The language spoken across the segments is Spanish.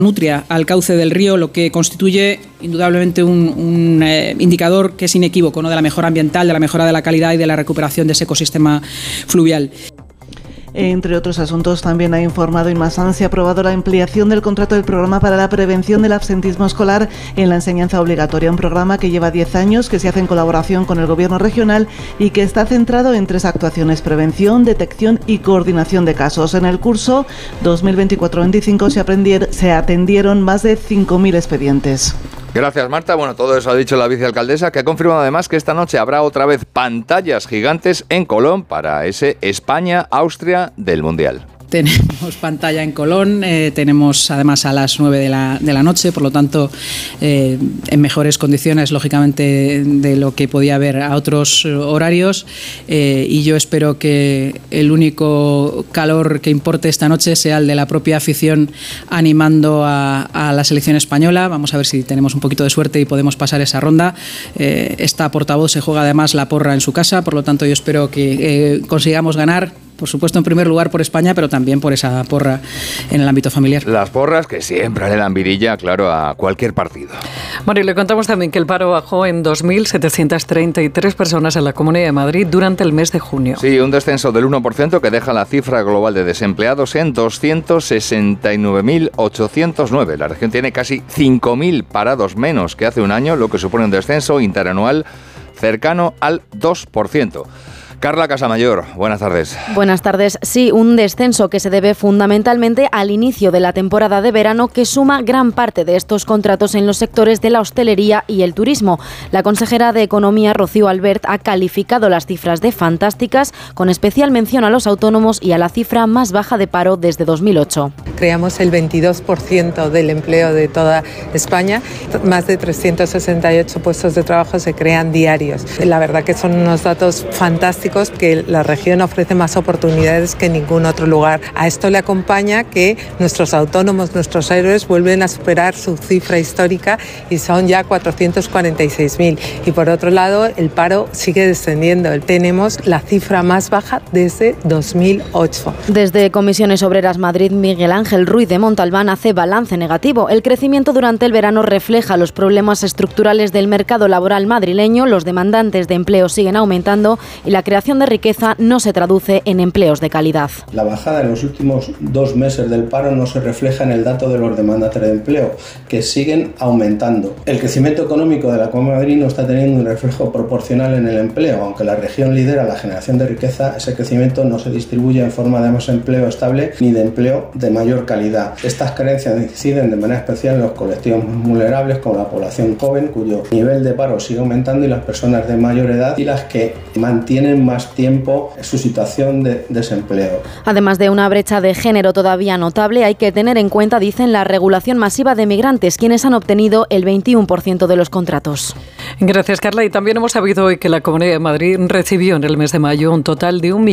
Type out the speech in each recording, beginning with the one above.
nutria al cauce del río, lo que constituye indudablemente un indicador que es inequívoco, ¿no?, de la mejora ambiental, de la mejora de la calidad y de la recuperación de ese ecosistema fluvial. Entre otros asuntos, también ha informado Inmasan se ha aprobado la ampliación del contrato del programa para la prevención del absentismo escolar en la enseñanza obligatoria, un programa que lleva 10 años, que se hace en colaboración con el Gobierno regional y que está centrado en 3 actuaciones: prevención, detección y coordinación de casos. En el curso 2024-25 se atendieron más de 5.000 expedientes. Gracias, Marta. Bueno, todo eso ha dicho la vicealcaldesa, que ha confirmado además que esta noche habrá otra vez pantallas gigantes en Colón para ese España-Austria del Mundial. Tenemos pantalla en Colón, tenemos además a las 9 de la noche, por lo tanto en mejores condiciones, lógicamente, de lo que podía haber a otros horarios, y yo espero que el único calor que importe esta noche sea el de la propia afición animando a la selección española. Vamos a ver si tenemos un poquito de suerte y podemos pasar esa ronda. Esta portavoz se juega además la porra en su casa, por lo tanto yo espero que consigamos ganar. Por supuesto, en primer lugar por España, pero también por esa porra en el ámbito familiar. Las porras que siempre le dan vidilla, claro, a cualquier partido. Bueno, y le contamos también que el paro bajó en 2.733 personas en la Comunidad de Madrid durante el mes de junio. Sí, un descenso del 1% que deja la cifra global de desempleados en 269.809. La región tiene casi 5.000 parados menos que hace un año, lo que supone un descenso interanual cercano al 2%. Carla Casamayor, buenas tardes. Buenas tardes. Sí, un descenso que se debe fundamentalmente al inicio de la temporada de verano, que suma gran parte de estos contratos en los sectores de la hostelería y el turismo. La consejera de Economía, Rocío Albert, ha calificado las cifras de fantásticas, con especial mención a los autónomos y a la cifra más baja de paro desde 2008. Creamos el 22% del empleo de toda España. Más de 368 puestos de trabajo se crean diarios. La verdad que son unos datos fantásticos, que la región ofrece más oportunidades que ningún otro lugar. A esto le acompaña que nuestros autónomos, nuestros héroes, vuelven a superar su cifra histórica y son ya 446.000. Y por otro lado, el paro sigue descendiendo. Tenemos la cifra más baja desde 2008. Desde Comisiones Obreras Madrid, Miguel Ángel Ruiz de Montalbán hace balance negativo. El crecimiento durante el verano refleja los problemas estructurales del mercado laboral madrileño, los demandantes de empleo siguen aumentando y la creación de riqueza no se traduce en empleos de calidad. La bajada en los últimos 2 meses del paro no se refleja en el dato de los demandantes de empleo, que siguen aumentando. El crecimiento económico de la Comunidad de Madrid no está teniendo un reflejo proporcional en el empleo. Aunque la región lidera la generación de riqueza, ese crecimiento no se distribuye en forma de más empleo estable ni de empleo de mayor calidad. Estas carencias inciden de manera especial en los colectivos más vulnerables, como la población joven, cuyo nivel de paro sigue aumentando, y las personas de mayor edad, y las que mantienen más tiempo su situación de desempleo. Además de una brecha de género todavía notable, hay que tener en cuenta, dicen, la regulación masiva de migrantes, quienes han obtenido el 21% de los contratos. Gracias, Carla. Y también hemos sabido hoy que la Comunidad de Madrid recibió en el mes de mayo un total de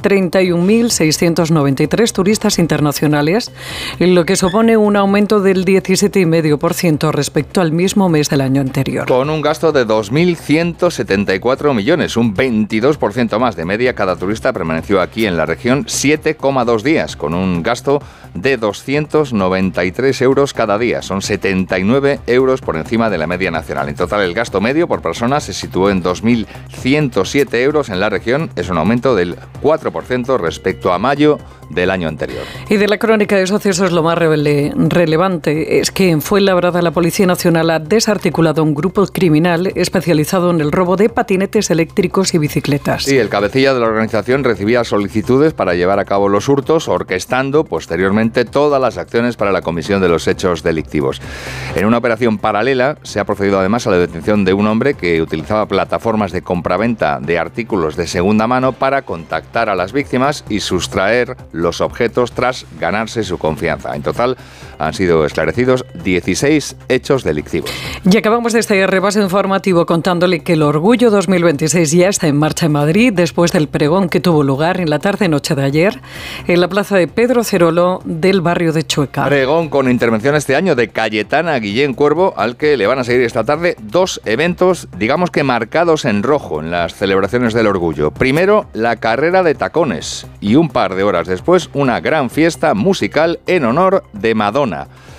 1.031.693 turistas internacionales, lo que supone un aumento del 17,5% respecto al mismo mes del año anterior. Con un gasto de 2.174 millones, un 22% más de media. Cada turista permaneció aquí en la región 7,2 días, con un gasto de 293 euros cada día. Son 79 euros por encima de la media nacional. En total, el gasto medio por persona se situó en 2.107 euros en la región. Es un aumento del 4% respecto a mayo del año anterior. Y de la crónica de sucesos, lo más relevante es que en Fuenlabrada la Policía Nacional ha desarticulado un grupo criminal especializado en el robo de patinetes eléctricos y bicicletas. Sí, el cabecilla de la organización recibía solicitudes para llevar a cabo los hurtos, orquestando posteriormente todas las acciones para la comisión de los hechos delictivos. En una operación paralela se ha procedido además a la detención de un hombre que utilizaba plataformas de compraventa de artículos de segunda mano para contactar a las víctimas y sustraer los objetos tras ganarse su confianza. En total han sido esclarecidos 16 hechos delictivos. Y acabamos de este repaso informativo contándole que el Orgullo 2026 ya está en marcha en Madrid después del pregón que tuvo lugar en la tarde-noche de ayer en la plaza de Pedro Cerolo del barrio de Chueca. Pregón con intervención este año de Cayetana Guillén Cuervo, al que le van a seguir esta tarde 2 eventos, digamos que marcados en rojo en las celebraciones del Orgullo. Primero, la carrera de tacones y un par de horas después una gran fiesta musical en honor de Madonna.